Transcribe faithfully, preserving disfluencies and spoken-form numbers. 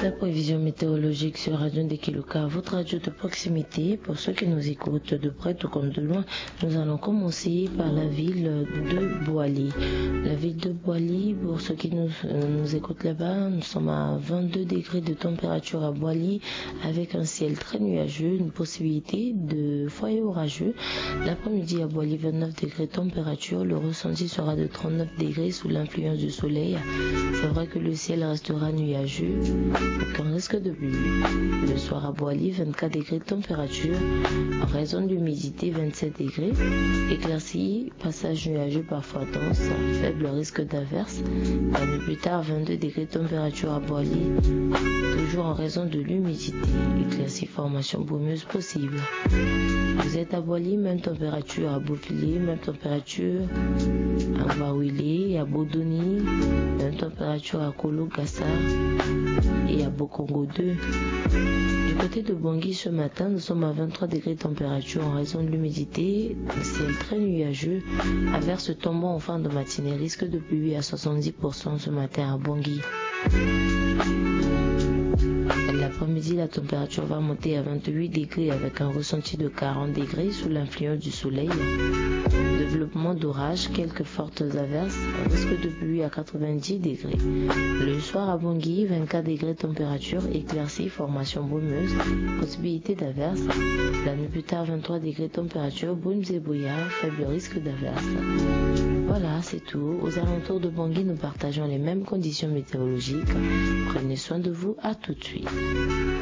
La prévision météorologique sur Radio Ndekiluka, votre radio de proximité. Pour ceux qui nous écoutent de près ou comme de loin, nous allons commencer par la ville de Boali. La ville de Boali, pour ceux qui nous, euh, nous écoutent là-bas, nous sommes à vingt-deux degrés de température à Boali, avec un ciel très nuageux, une possibilité de foyer orageux. L'après-midi à Boali, vingt-neuf degrés de température, le ressenti sera de trente-neuf degrés sous l'influence du soleil. C'est vrai que le ciel restera nuageux, aucun risque de pluie. Le soir à Boali, vingt-quatre degrés de température, en raison de l'humidité, vingt-sept degrés, éclairci, passage nuageux parfois dense, faible risque d'averse. Un peu plus tard, vingt-deux degrés de température à Boali, toujours en raison de l'humidité, éclairci, formation brumeuse possible. Vous êtes à Boali, même température à Beauvillé, même température à Bawili, à Bodoni, même température à Kolo Gassar et à Bokongo deux. Du côté de Bangui, ce matin, nous sommes à vingt-trois degrés de température en raison de l'humidité, ciel très nuageux, averse tombant en fin de matinée, risque de pluie à soixante-dix pour cent ce matin à Bangui. L'après-midi, la température va monter à vingt-huit degrés avec un ressenti de quarante degrés sous l'influence du soleil. Développement d'orage, quelques fortes averses, risque de pluie à quatre-vingt-dix degrés. Le soir à Bangui, vingt-quatre degrés de température, éclaircie, formation brumeuse, possibilité d'averse. La nuit plus tard, vingt-trois degrés de température, brumes et brouillards, faible risque d'averse. Voilà, c'est tout. Aux alentours de Bangui, nous partageons les mêmes conditions météorologiques. Prenez soin de vous, à tout de suite.